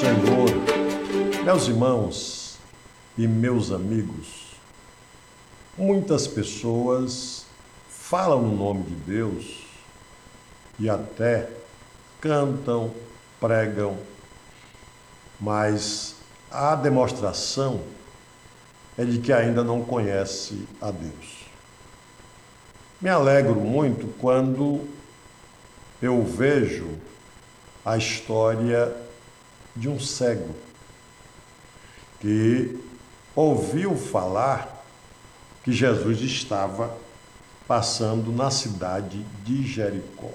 Senhor, meus irmãos e meus amigos, muitas pessoas falam no nome de Deus e até cantam, pregam, mas a demonstração é de que ainda não conhece a Deus. Me alegro muito quando eu vejo a história de um cego que ouviu falar que Jesus estava passando na cidade de Jericó.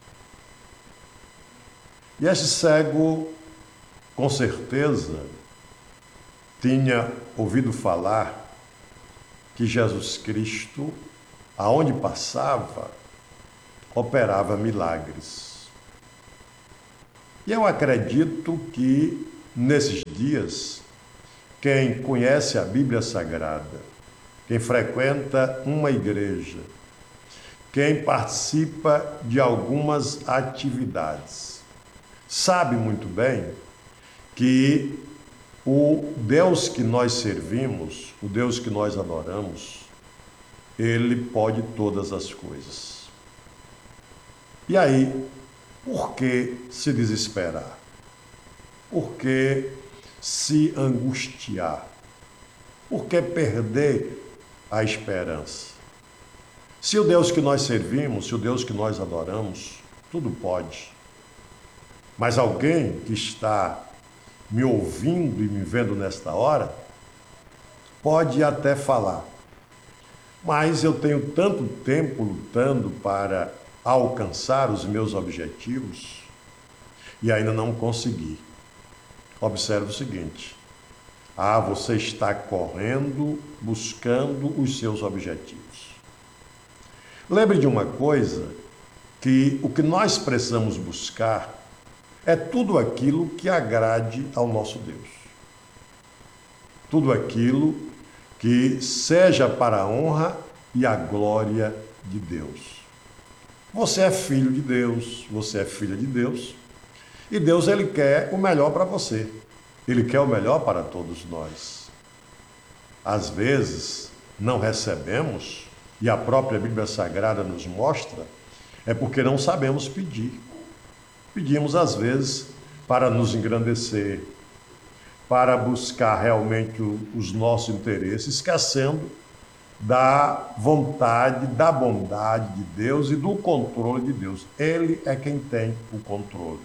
E esse cego, com certeza, tinha ouvido falar que Jesus Cristo, aonde passava, operava milagres. E eu acredito que, nesses dias, quem conhece a Bíblia Sagrada, quem frequenta uma igreja, quem participa de algumas atividades, sabe muito bem que o Deus que nós servimos, o Deus que nós adoramos, Ele pode todas as coisas. E aí, por que se desesperar? Por que se angustiar? Por que perder a esperança? Se o Deus que nós servimos, se o Deus que nós adoramos, tudo pode. Mas alguém que está me ouvindo e me vendo nesta hora, pode até falar, mas eu tenho tanto tempo lutando para alcançar os meus objetivos e ainda não consegui. Observe o seguinte: você está correndo, buscando os seus objetivos. Lembre de uma coisa, que o que nós precisamos buscar é tudo aquilo que agrade ao nosso Deus. Tudo aquilo que seja para a honra e a glória de Deus. Você é filho de Deus, você é filha de Deus, e Deus, Ele quer o melhor para você. Ele quer o melhor para todos nós. Às vezes, não recebemos, e a própria Bíblia Sagrada nos mostra, é porque não sabemos pedir. Pedimos, às vezes, para nos engrandecer, para buscar realmente os nossos interesses, esquecendo da vontade, da bondade de Deus e do controle de Deus. Ele é quem tem o controle.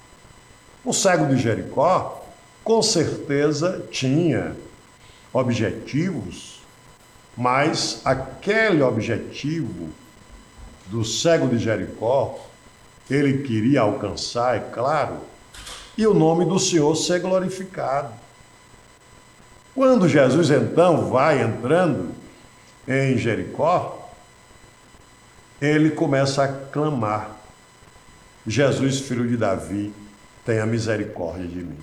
O cego de Jericó, com certeza, tinha objetivos, mas aquele objetivo do cego de Jericó, ele queria alcançar, é claro, e o nome do Senhor ser glorificado. Quando Jesus, então, vai entrando em Jericó, ele começa a clamar: Jesus, filho de Davi, tenha misericórdia de mim.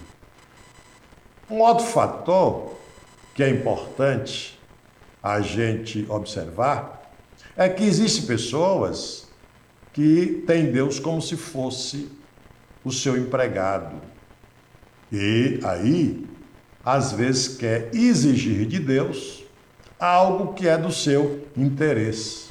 Um outro fator que é importante a gente observar é que existem pessoas que têm Deus como se fosse o seu empregado. E aí, às vezes, quer exigir de Deus algo que é do seu interesse.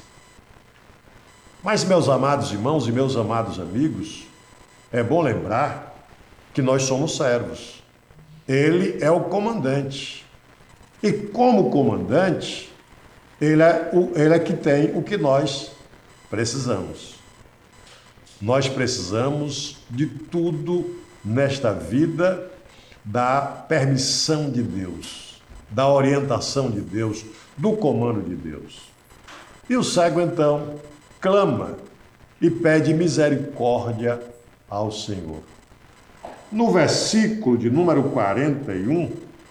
Mas, meus amados irmãos e meus amados amigos, é bom lembrar que nós somos servos. Ele é o comandante. E como comandante, ele é que tem o que nós precisamos. Nós precisamos de tudo nesta vida, da permissão de Deus, da orientação de Deus, do comando de Deus. E o cego, então, clama e pede misericórdia ao Senhor. No versículo de número 41,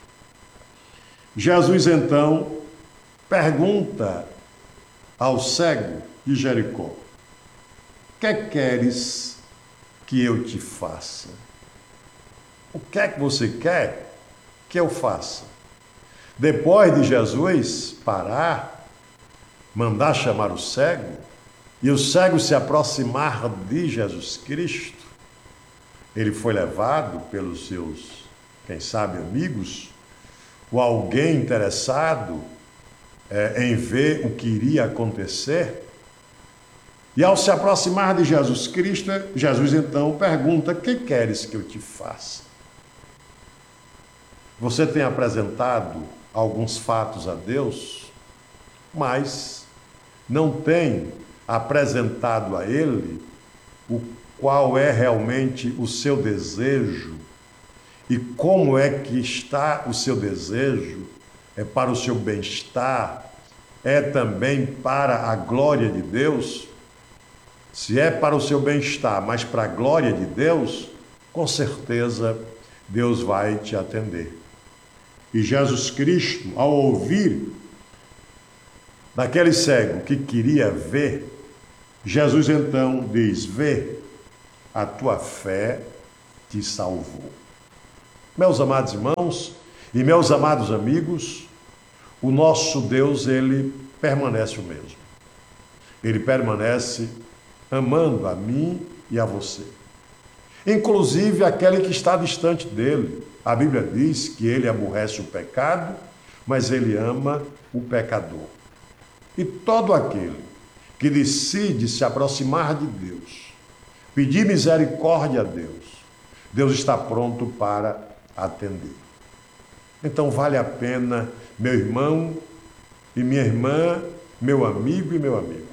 Jesus, então, pergunta ao cego de Jericó: que queres que eu te faça? O que é que você quer que eu faça? Depois de Jesus parar, mandar chamar o cego, e o cego se aproximar de Jesus Cristo, ele foi levado pelos seus quem sabe amigos, ou alguém interessado em ver o que iria acontecer. E ao se aproximar de Jesus Cristo, Jesus então pergunta: que queres que eu te faça? Você tem apresentado alguns fatos a Deus, mas não tem apresentado a Ele o qual é realmente o seu desejo e como é que está o seu desejo, é para o seu bem-estar, é também para a glória de Deus. Se é para o seu bem-estar, mas para a glória de Deus, com certeza Deus vai te atender. E Jesus Cristo, ao ouvir daquele cego que queria ver, Jesus então diz: vê, a tua fé te salvou. Meus amados irmãos e meus amados amigos, o nosso Deus, ele permanece o mesmo. Ele permanece amando a mim e a você. Inclusive aquele que está distante dele. A Bíblia diz que ele aborrece o pecado, mas ele ama o pecador. E todo aquele que decide se aproximar de Deus, pedir misericórdia a Deus, Deus está pronto para atender. Então vale a pena, meu irmão e minha irmã, meu amigo e meu amigo,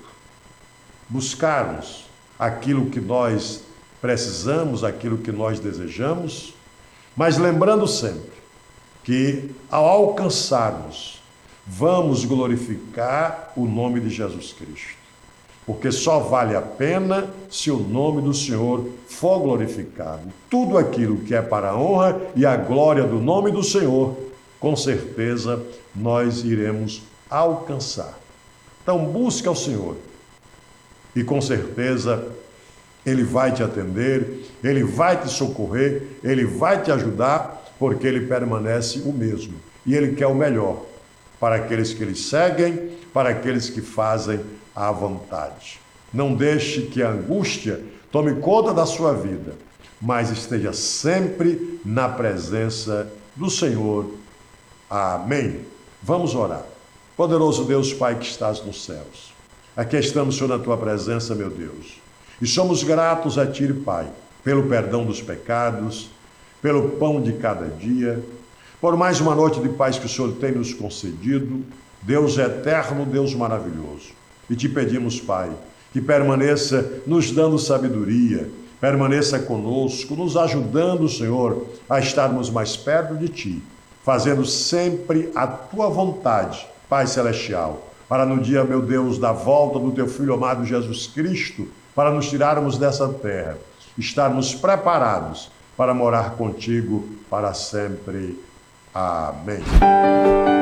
buscarmos aquilo que nós precisamos, aquilo que nós desejamos, mas lembrando sempre que ao alcançarmos, vamos glorificar o nome de Jesus Cristo. Porque só vale a pena se o nome do Senhor for glorificado. Tudo aquilo que é para a honra e a glória do nome do Senhor, com certeza nós iremos alcançar. Então busca o Senhor e com certeza Ele vai te atender, Ele vai te socorrer, Ele vai te ajudar, porque Ele permanece o mesmo. E Ele quer o melhor para aqueles que Ele seguem, para aqueles que fazem à vontade. Não deixe que a angústia tome conta da sua vida, mas esteja sempre na presença do Senhor. Amém. Vamos orar. Poderoso Deus, Pai que estás nos céus, aqui estamos, Senhor, na tua presença, meu Deus, e somos gratos a Ti, Pai, pelo perdão dos pecados, pelo pão de cada dia, por mais uma noite de paz que o Senhor tem nos concedido. Deus eterno, Deus maravilhoso. E te pedimos, Pai, que permaneça nos dando sabedoria, permaneça conosco, nos ajudando, Senhor, a estarmos mais perto de Ti, fazendo sempre a Tua vontade, Pai Celestial, para no dia, meu Deus, da volta do Teu Filho amado Jesus Cristo, para nos tirarmos dessa terra, estarmos preparados para morar contigo para sempre. Amém.